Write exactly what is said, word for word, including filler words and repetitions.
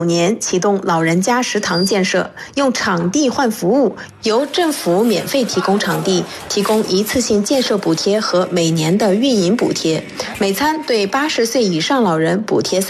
年启动老人家食堂建设，用场地换服务，由政府免费提供场地，提供一次性建设补贴和每年的运营补贴。每餐对八十岁以上老人补贴